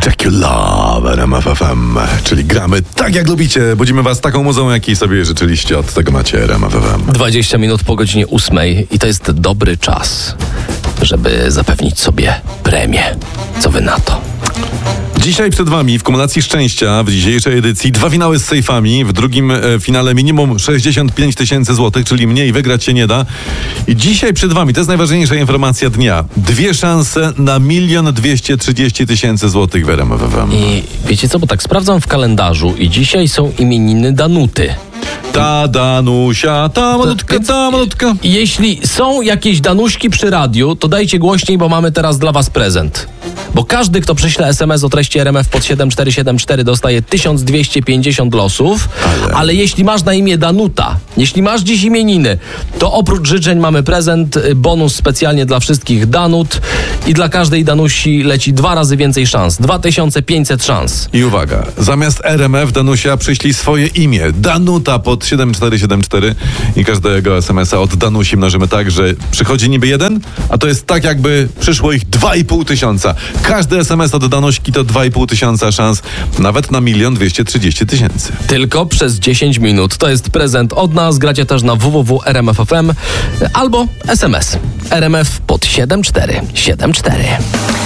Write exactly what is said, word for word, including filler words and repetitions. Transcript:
Jak You Love R M F F M, czyli gramy tak jak lubicie. Budzimy was taką muzą, jakiej sobie życzyliście. Od tego macie R M F F M. dwadzieścia minut po godzinie ósmej i to jest dobry czas, żeby zapewnić sobie premię. Co wy na to? Dzisiaj przed wami w kumulacji szczęścia w dzisiejszej edycji dwa finały z sejfami. W drugim e, finale minimum sześćdziesiąt pięć tysięcy złotych, czyli mniej wygrać się nie da. I dzisiaj przed wami, to jest najważniejsza informacja dnia, dwie szanse na milion dwieście trzydzieści tysięcy złotych w R M F F M. I wiecie co, bo tak sprawdzam w kalendarzu i dzisiaj są imieniny Danuty. Ta Danusia, ta malutka, ta malutka. Jeśli są jakieś Danuśki przy radiu, to dajcie głośniej, bo mamy teraz dla was prezent. Bo każdy, kto prześle es em es o treści R M F pod siedem cztery siedem cztery, dostaje tysiąc dwieście pięćdziesiąt losów. Ale... ale jeśli masz na imię Danuta, jeśli masz dziś imieniny, to oprócz życzeń mamy prezent, bonus specjalnie dla wszystkich Danut i dla każdej Danusi leci dwa razy więcej szans. dwa tysiące pięćset szans. I uwaga, zamiast R M F, Danusia, przyślij swoje imię. Danuta pod siedem cztery siedem cztery i każdego es em es a od Danusi mnożymy tak, że przychodzi niby jeden, a to jest tak, jakby przyszło ich dwa i pół tysiąca. Każdy es em es od Danuśki to dwa i pół tysiąca szans, nawet na milion dwieście trzydzieści tysięcy. Tylko przez dziesięć minut. To jest prezent od nas. Gracie też na w w w kropka r m f f m albo es em es. R M F pod siedem cztery siedem cztery.